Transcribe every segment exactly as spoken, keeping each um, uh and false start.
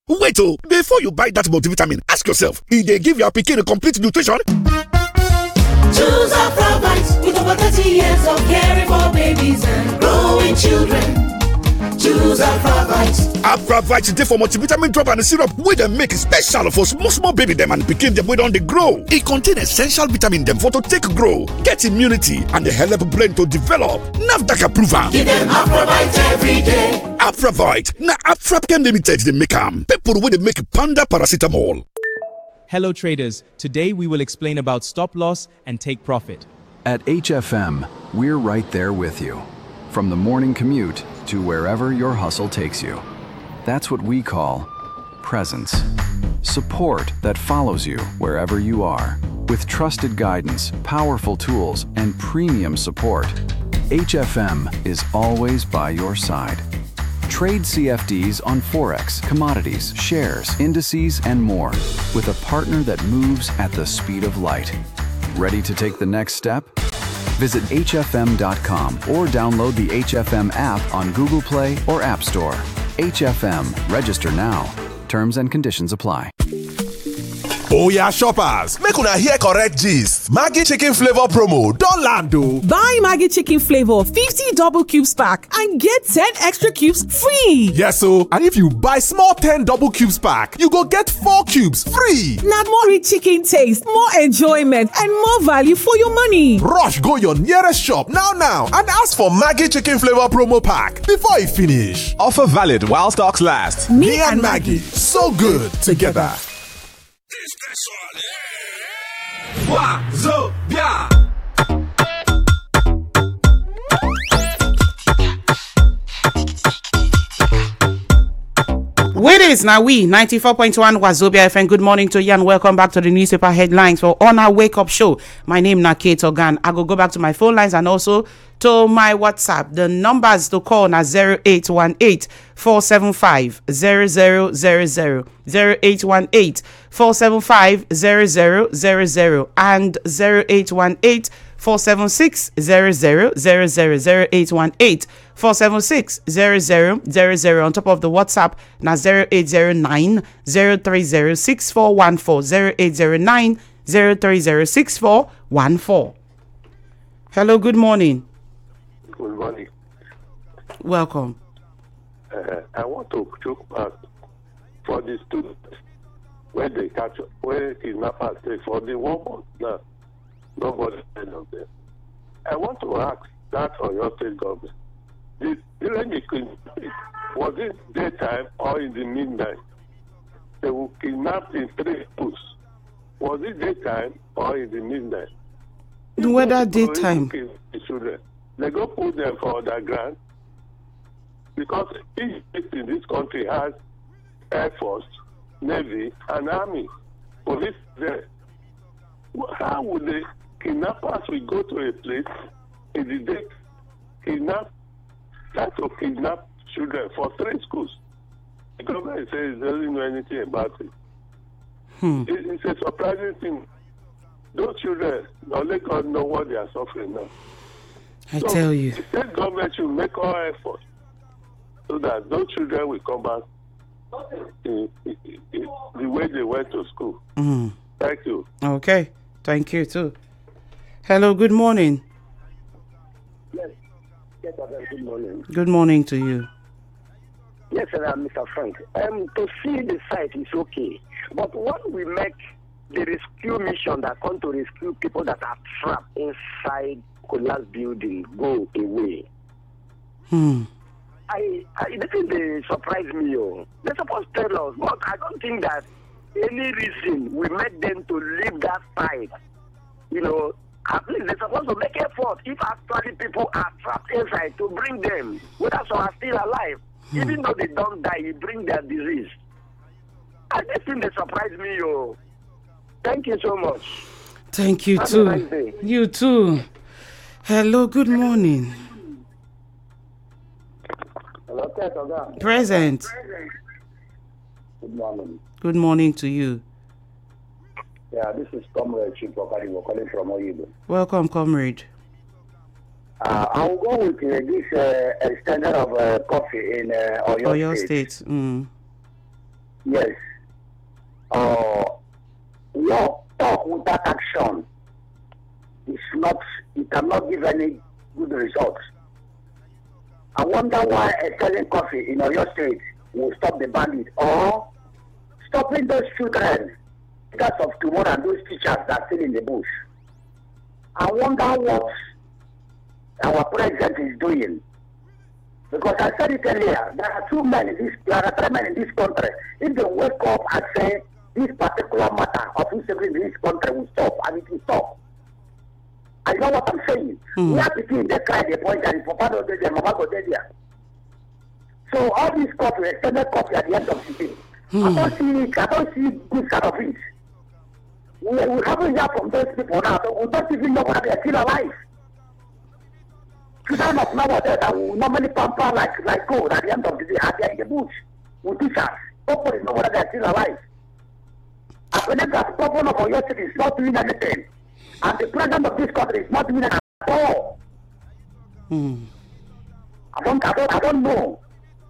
Wait oh, before you buy that multivitamin, ask yourself, if they give your pikin a complete nutrition? Choose Afravite with over thirty years of caring for babies and growing children. Choose Afravite. Afravite dey for multivitamin drop and syrup wey dem make special for small small baby dem and pikin dem wey don dey grow. E contain essential vitamin dem for to take grow, get immunity and dey help brain to develop. NAFDAC approval. Give dem Afravite every day. Afravite na Afrapchem Limited dey make am. People wey dey make Panda paracetamol. Hello traders, today we will explain about stop loss and take profit. At H F M, we're right there with you. From the morning commute to wherever your hustle takes you. That's what we call presence. Support that follows you wherever you are. With trusted guidance, powerful tools, and premium support, H F M is always by your side. Trade C F Ds on Forex, commodities, shares, indices, and more with a partner that moves at the speed of light. Ready to take the next step? Visit H F M dot com or download the H F M app on Google Play or App Store. H F M, register now. Terms and conditions apply. Oh yeah, shoppers, make una hear correct gist. Maggi chicken flavor promo don land o. Buy Maggi chicken flavor fifty double cubes pack and get ten extra cubes free. Yes o, and if you buy small ten double cubes pack, you go get four cubes free. Na more rich chicken taste, more enjoyment, and more value for your money. Rush go your nearest shop now now and ask for Maggi chicken flavor promo pack before e finish. Offer valid while stocks last. Me, Me and Maggi, so good together. Wazobia. With this, now we ninety-four point one Wazobia F M. Good morning to you and welcome back to the newspaper headlines for On Our Wake Up Show. My name is Kate Ogan. I will go back to my phone lines and also to my WhatsApp. The numbers to call now zero eight one eight, four seven five, zero zero zero zero, zero eight one eight, four seven five, zero zero zero zero and zero eight one eight, four seven six, zero zero zero zero, zero eight one eight, four seven six, zero zero zero zero. On top of the WhatsApp now zero eight zero nine, zero three zero six four one four, zero eight zero nine, zero three zero six four one four. Hello, good morning. Good morning. Welcome. Uh, I want to joke back for the students when they catch when kidnappers stay for the one month now. Nobody heard of them. I want to ask that on your state government. The, during the kidnapping, was it daytime or in the midnight? They were kidnapped in three schools. Was it daytime or in the midnight? Whether daytime. The children. They go put them for underground because each state in this country has Air Force, Navy, and Army. Police there. How would the kidnappers will go to a place in the day, kidnap, start to kidnap children for three schools? The government says it doesn't know anything about it. Hmm. it it's a surprising thing. Those children, only God know what they are suffering now. I so tell you. The state government should make all efforts so that those children will come back in, in, in the way they went to school. Mm. Thank you. Okay. Thank you too. Hello, good morning. Yes. Yes, good morning. Good morning to you. Yes, sir, I'm Mister Frank. Um, to see the site is okay. But when we make the rescue mission that come to rescue people that are trapped inside collapse building go away. Hmm. I, I this is they surprise me. Oh. They're supposed to tell us, but I don't think that any reason we make them to leave that side. You know, at least they're supposed to make effort if actually people are trapped inside to bring them, whether some are still alive. Hmm. Even though they don't die, you bring their disease. I just think they surprise me. Oh. Thank you so much. Thank you Have too. a nice day. You too. Hello, good morning. Hello, Oga. Present. Good morning. Good morning to you. Yeah, this is Comrade Chief Okari. We're calling from Oyibo. Welcome, comrade. Uh, I'll go with uh, this uh, extended of uh, coffee in uh, Oyo, Oyo State. State. Mm. Yes. Uh, your talk without action is not, it cannot give any good results. I wonder why a selling coffee in Oyo State will stop the bandit or stopping those children because of tomorrow and those teachers that are still in the bush. I wonder what our president is doing. Because I said it earlier, there are two men in this, there are three men in this country. If they wake up and say this particular matter of insecurity in this country will stop, and it will stop. I know what I'm saying. Mm. We have to see the cry, the point, and for part of the day, Mama go there. So all this coffee, extended coffee at the end of the day, mm. I don't see, I don't see good out of it. We, we haven't heard from those people now, so we don't even know whether they're still alive. Children of nowadays that will normally pamper like, like gold at the end of the day, and they're in the bush with teachers. Nobody know whether they're still alive. I believe that the governor of Oyo State is not doing anything, and the president of this country is not doing anything at all. Mm. I don't, I don't, I don't know.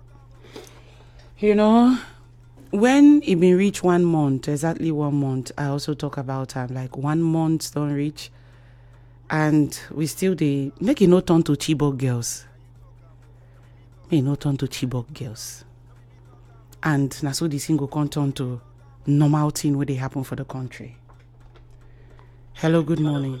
You know, when it been reach one month, exactly one month, I also talk about time, um, like one month don't reach. And we still they make it no turn to Chibok girls. Make it no turn to Chibok girls. And now so this thing go come turn to normal thing where they happen for the country. Hello, good morning.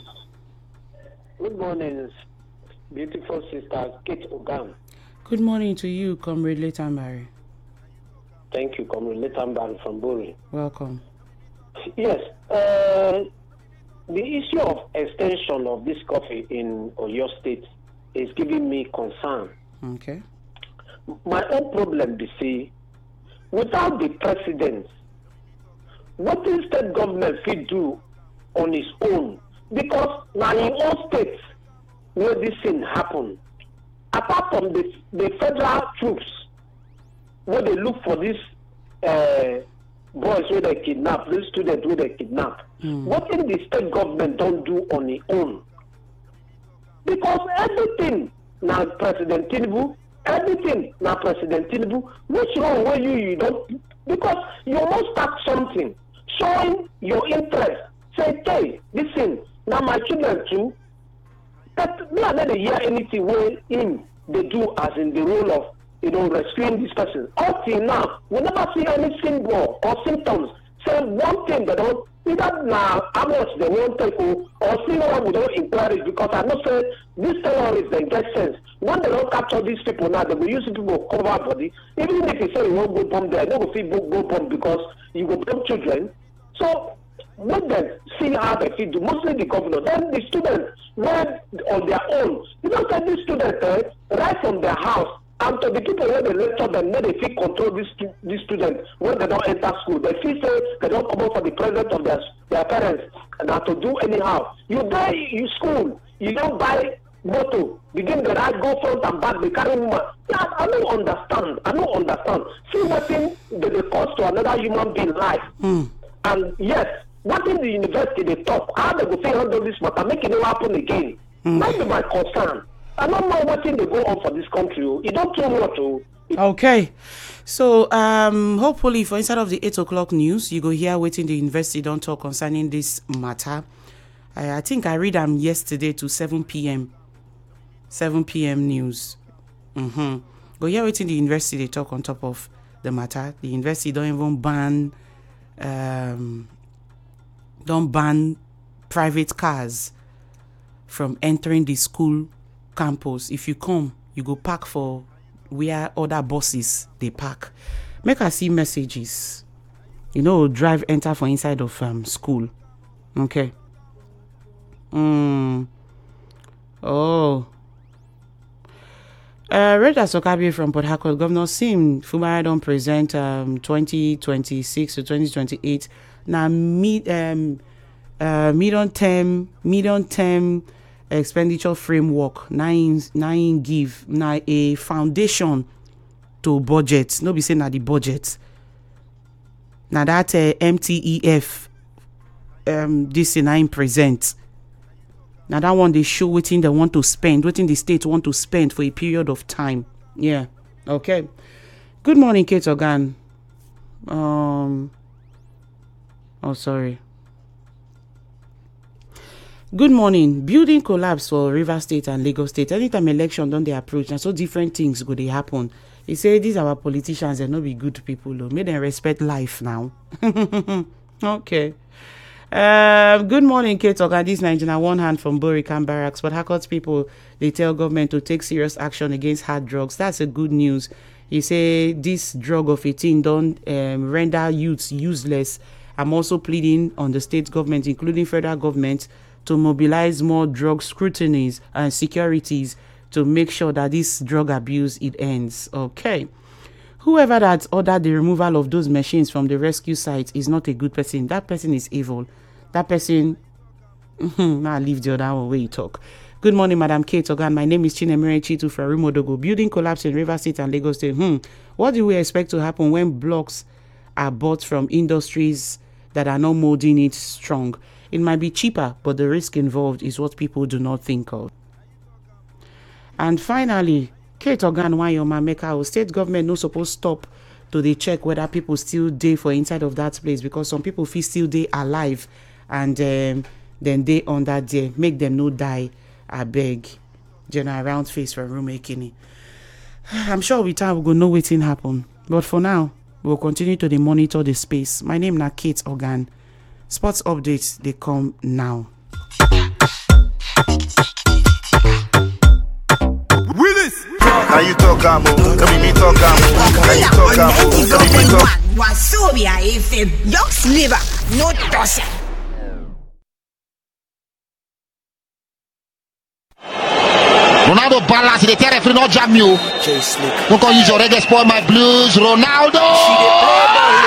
Good morning, beautiful sister Kate Ogan. Good morning to you, Comrade Letambari. Thank you, Comrade Letambari from Buri. Welcome. Yes, uh, the issue of extension of this coffee in Oyo State is giving me concern. Okay. My own problem is, see, without the president, what the state government will do on its own? Because now in all states where this thing happen, apart from the, the federal troops, where they look for these uh, boys where they kidnap, these students where they kidnap, mm. what in the state government don't do on its own? Because everything now President Tinubu, everything now President Tinubu, what's wrong with you? You don't, because you must start something, showing your interest. Say, hey, listen, now my children too, but me I never hear anything where him they do as in the role of, you know, rescuing this person. Up till now, we never see any symbol or symptoms saying one thing that don't, either now how much they want people or see what we don't encourage, because I know say these terrorists they get sense. When they don't capture these people now, they will use people cover body. Even if you say you won't go bomb there, they will see go bomb because you will bomb children. So let them see how they feel do. Mostly the governor. Then the students were on their own. You don't say these students eh, right from their house. And to the people where they lecture them, they feel control these these students when they don't enter school. They feel say they don't come out for the presence of their their parents and have to do anyhow. You die you school, you don't buy motor, begin the ride, go front and back, they carry woman. Yeah, I don't understand. I don't understand. See what thing that they cost to another human being life. Mm. And yes, what in the university they talk, how they go say handle this matter, make it never happen again. Mm. That's my concern. I don't know what thing they go on for this country. You don't too much. Okay. So um hopefully for inside of the eight o'clock news, you go hear waiting the university don't talk concerning this matter. I, I think I read them yesterday to seven p.m. seven p.m. news. Mm-hmm. Go hear waiting the university they talk on top of the matter. The university don't even ban um don't ban private cars from entering the school campus. If you come, you go park for where other buses they park. Make us see messages. You know, drive enter for inside of um school. Okay. Mm. Oh. Uh, Reda Sokabi from Port Harcourt, Governor Sim Fubara don't present um twenty twenty-six to twenty twenty-eight. Now mid um uh medium term medium term expenditure framework. Nine nine give now a foundation to budget. No be saying na the budget. Now that uh, M T E F um this nine present. Now that one they show what they want to spend, what the state want to spend for a period of time. Yeah. Okay. Good morning, Kate Ogan. Um. Oh, sorry. Good morning. Building collapse for Rivers State and Lagos State. Anytime election don't they approach, and so different things go they happen. He say these are our politicians, they not be good people. Though. May them respect life now. Okay. Uh, good morning, Kate Oga. This Nigeria one hand from Boricam Barracks, but Harcourt people they tell government to take serious action against hard drugs. That's a good news. He say this drug of eighteen don't um, render youths useless. I'm also pleading on the state government, including federal government, to mobilize more drug scrutinies and securities to make sure that this drug abuse it ends. Okay. Whoever that ordered the removal of those machines from the rescue site is not a good person. That person is evil. That person, now leave the other one where you talk. Good morning, Madam Kate Ogan. My name is Chinemere Chitu from Rumodogo. Building collapse in River State and Lagos State. Hmm. What do we expect to happen when blocks are bought from industries that are not molding it strong? It might be cheaper, but the risk involved is what people do not think of. And finally, Kate Ogan Wanyoma Meka, state government no supposed stop to they check whether people still day for inside of that place, because some people feel still they alive and um, then they on that day make them no die. I beg. General round face for room making. I'm sure with time we go know what's happen. But for now, we'll continue to the monitor the space. My name na Kate Ogan. Sports updates they come now. Willis! Can you talk, Amo? Can you talk, Amo? Can you talk, Amo? Can you talk? Wasobia F M. Young sliver, no toss. Ronaldo balance, the referee not jam you. Don't go use your reggae spoil my blues. Ronaldo!